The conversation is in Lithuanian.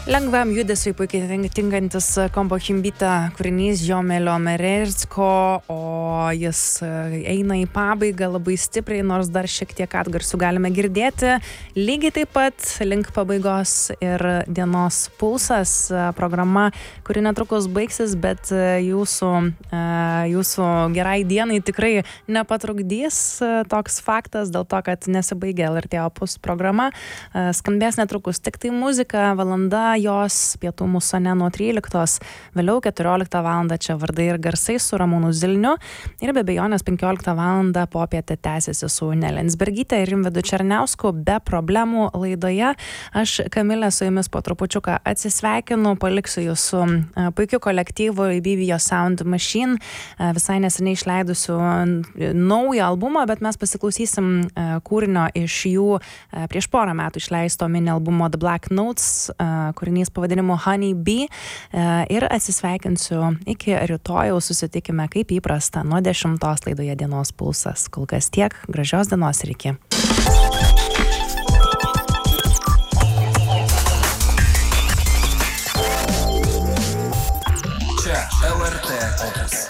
Lengvam judesiui puikiai tinkantis Kombo Chimbita kūrinys Žiomelio Merersko, o jis eina į pabaigą labai stipriai, nors dar šiek tiek atgarsių galime girdėti. Lygiai taip pat link pabaigos ir dienos pulsas, programa, kuri netrukus baigsis, bet jūsų gerai dienai tikrai nepatrukdys toks faktas, dėl to, kad nesibaigė LRT Opus programa. Skambės netrukus tik tai muzika, valanda jos pietų musone nuo 13, vėliau 14 val. Čia vardai ir garsai su Ramūnu Zilniu ir be abejonės 15 val. Popietė tęsiasi su Nelė Linsbergytė ir Rimvydu Černiausku be problemų laidoje. Aš, Kamilė, su jumis po trupučiuką atsisveikinu, paliksiu jūs su puikiu kolektyvu Ibivio Sound Machine, visai neseniai išleidusiu naują albumą, bet mes pasiklausysim kūrinio iš jų prieš porą metų išleisto mini albumo The Black Notes, kūrinys pavadinimu Honey Bee, ir atsisveikinsiu iki rytojaus, susitikime kaip įprasta nuo 10 laidoje Dienos pulsas. Kol kas tiek, gražios dienos ir iki. Čia LRT Opus.